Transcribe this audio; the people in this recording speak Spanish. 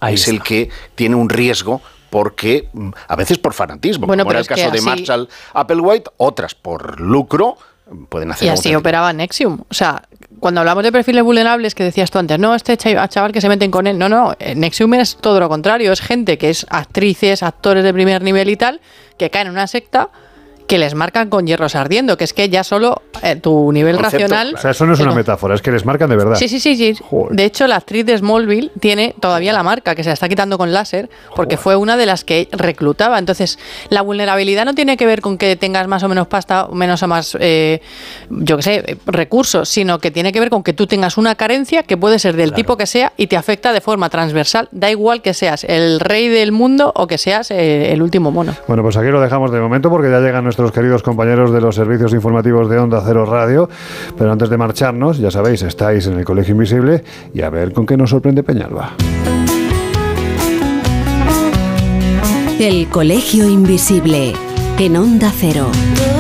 es el que tiene un riesgo porque a veces por fanatismo, bueno, como era el caso de Marshall Applewhite, otras por lucro pueden hacer. Y así operaba Nexium. O sea, cuando hablamos de perfiles vulnerables que decías tú antes, no, este chaval que se meten con él, no, Nexium es todo lo contrario, es gente que es actrices, actores de primer nivel y tal, que caen en una secta que les marcan con hierros ardiendo, que es que ya solo tu nivel racional... O sea, eso no es una metáfora, es que les marcan de verdad. Sí. Joder. De hecho, la actriz de Smallville tiene todavía la marca, que se la está quitando con láser, porque fue una de las que reclutaba. Entonces, la vulnerabilidad no tiene que ver con que tengas más o menos pasta, o menos o más, recursos, sino que tiene que ver con que tú tengas una carencia que puede ser del tipo que sea y te afecta de forma transversal. Da igual que seas el rey del mundo o que seas el último mono. Bueno, pues aquí lo dejamos de momento porque ya llegan nuestros queridos compañeros de los servicios informativos de Onda Cero Radio, pero antes de marcharnos, ya sabéis, estáis en el Colegio Invisible y a ver con qué nos sorprende Peñalba. El Colegio Invisible en Onda Cero.